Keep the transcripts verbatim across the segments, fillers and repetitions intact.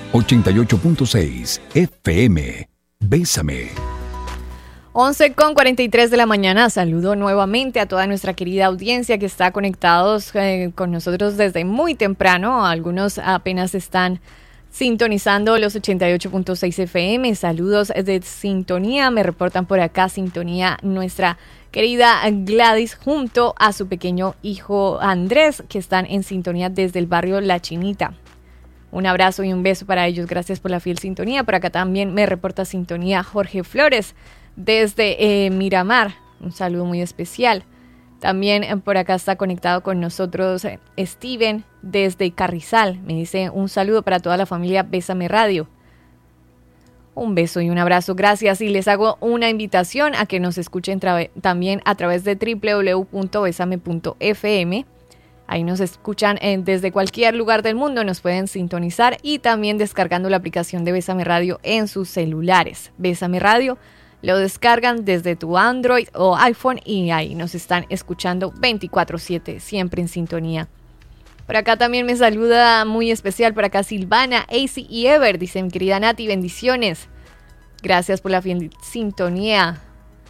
ochenta y ocho punto seis F M. Bésame. once con cuarenta y tres de la mañana. Saludo nuevamente a toda nuestra querida audiencia que está conectados eh, con nosotros desde muy temprano. Algunos apenas están sintonizando los ochenta y ocho punto seis F M. Saludos de sintonía. Me reportan por acá sintonía nuestra querida Gladys junto a su pequeño hijo Andrés, que están en sintonía desde el barrio La Chinita. Un abrazo y un beso para ellos. Gracias por la fiel sintonía. Por acá también me reporta sintonía Jorge Flores desde eh, Miramar. Un saludo muy especial. También eh, por acá está conectado con nosotros eh, Steven desde Carrizal. Me dice un saludo para toda la familia Bésame Radio. Un beso y un abrazo. Gracias. Y les hago una invitación a que nos escuchen tra- también a través de doble u doble u doble u punto besame punto f m. Ahí nos escuchan eh, desde cualquier lugar del mundo, nos pueden sintonizar y también descargando la aplicación de Bésame Radio en sus celulares. Bésame Radio lo descargan desde tu Android o iPhone y ahí nos están escuchando veinticuatro siete, siempre en sintonía. Por acá también me saluda muy especial, por acá Silvana, Acy y Ever. Dice mi querida Nati, bendiciones. Gracias por la fiel sintonía.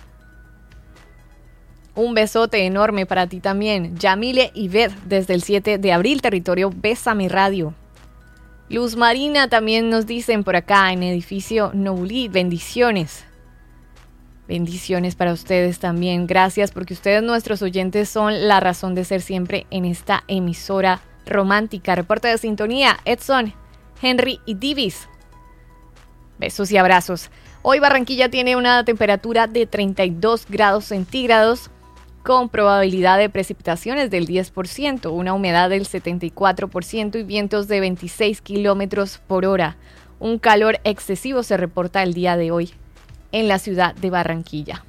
Un besote enorme para ti también. Yamile y Beth desde el siete de abril, territorio Bésame Radio. Luz Marina también nos dicen por acá en edificio Nobulí, bendiciones. Bendiciones para ustedes también. Gracias porque ustedes, nuestros oyentes, son la razón de ser siempre en esta emisora romántica. Reporte de sintonía, Edson, Henry y Divis. Besos y abrazos. Hoy Barranquilla tiene una temperatura de treinta y dos grados centígrados con probabilidad de precipitaciones del diez por ciento, una humedad del setenta y cuatro por ciento y vientos de veintiséis kilómetros por hora. Un calor excesivo se reporta el día de hoy en la ciudad de Barranquilla.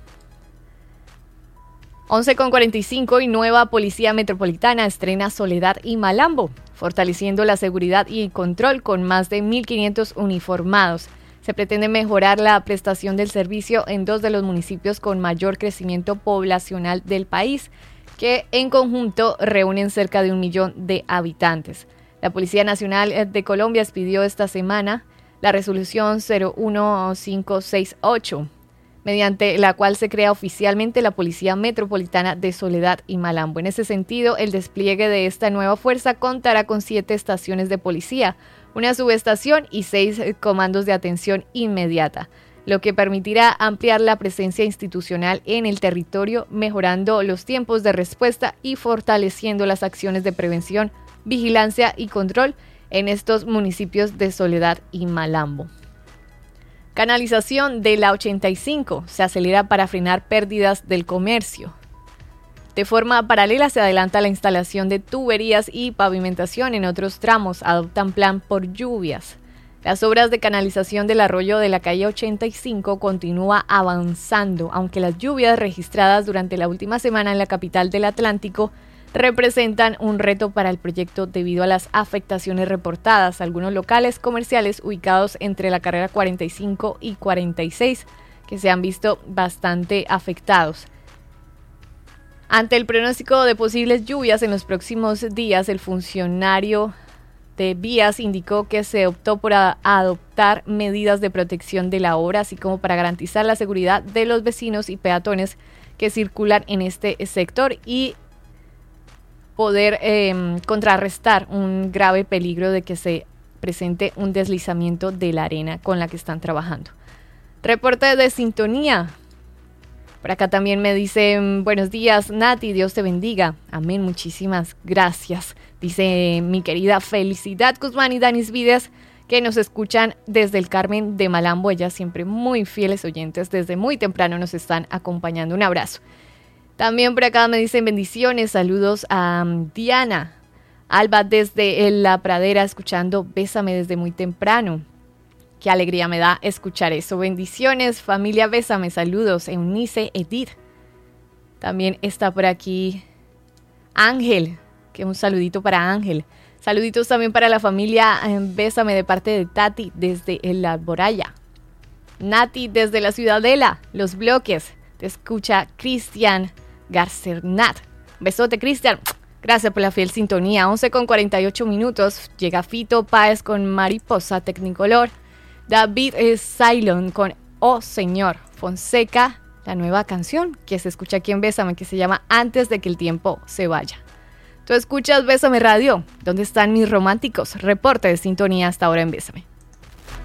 once con cuarenta y cinco y nueva Policía Metropolitana estrena Soledad y Malambo, fortaleciendo la seguridad y el control con más de mil quinientos uniformados. Se pretende mejorar la prestación del servicio en dos de los municipios con mayor crecimiento poblacional del país, que en conjunto reúnen cerca de un millón de habitantes. La Policía Nacional de Colombia expidió esta semana la resolución cero uno cinco seis ocho, mediante la cual se crea oficialmente la Policía Metropolitana de Soledad y Malambo. En ese sentido, el despliegue de esta nueva fuerza contará con siete estaciones de policía, una subestación y seis comandos de atención inmediata, lo que permitirá ampliar la presencia institucional en el territorio, mejorando los tiempos de respuesta y fortaleciendo las acciones de prevención, vigilancia y control en estos municipios de Soledad y Malambo. Canalización de la ochenta y cinco se acelera para frenar pérdidas del comercio. De forma paralela se adelanta la instalación de tuberías y pavimentación en otros tramos, adoptan plan por lluvias. Las obras de canalización del arroyo de la calle ochenta y cinco continúa avanzando, aunque las lluvias registradas durante la última semana en la capital del Atlántico representan un reto para el proyecto debido a las afectaciones reportadas. Algunos locales comerciales ubicados entre la carrera cuarenta y cinco y cuarenta y seis que se han visto bastante afectados. Ante el pronóstico de posibles lluvias en los próximos días, el funcionario de vías indicó que se optó por a- adoptar medidas de protección de la obra, así como para garantizar la seguridad de los vecinos y peatones que circulan en este sector y poder eh, contrarrestar un grave peligro de que se presente un deslizamiento de la arena con la que están trabajando. Reporte de sintonía. Por acá también me dicen, buenos días Nati, Dios te bendiga. Amén, muchísimas gracias. Dice mi querida Felicidad Guzmán y Danis Vides, que nos escuchan desde el Carmen de Malambo. Ellas siempre muy fieles oyentes, desde muy temprano nos están acompañando. Un abrazo. También por acá me dicen bendiciones, saludos a um, Diana. Alba desde La Pradera, escuchando Bésame desde muy temprano. Qué alegría me da escuchar eso. Bendiciones, familia Bésame, saludos. Eunice, Edith. También está por aquí Ángel, que un saludito para Ángel. Saluditos también para la familia eh, Bésame de parte de Tati desde el Alboraya. Nati desde la Ciudadela, Los Bloques. Te escucha Cristian Garcernat. Besote, Cristian. Gracias por la fiel sintonía. once con cuarenta y ocho minutos. Llega Fito Páez con Mariposa Technicolor. David Cylon con Oh Señor. Fonseca, la nueva canción que se escucha aquí en Bésame, que se llama Antes de que el tiempo se vaya. Tú escuchas Bésame Radio. ¿Dónde están mis románticos? Reporte de sintonía hasta ahora en Bésame.